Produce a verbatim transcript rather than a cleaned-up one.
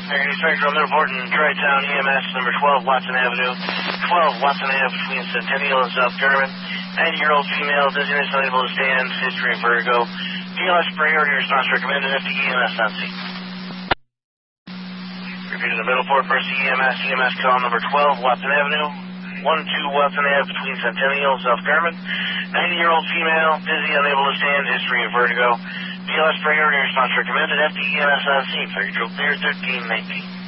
Second Spectral, Middleport and Tri-Town E M S, number twelve, Watson Avenue, twelve Watson Avenue between Centennial and South Garment. ninety-year-old female, dizziness, unable to stand, history of vertigo. B L S priority response recommended at the E M S on scene. Repeat to the Middleport, first E M S, E M S call number twelve, Watson Avenue, one two Watson Avenue between Centennial and South Garment. ninety-year-old female, dizzy, unable to stand, history of vertigo. B L S priority response recommended. F D E M S on scene. Figure clear thirteen nineteen.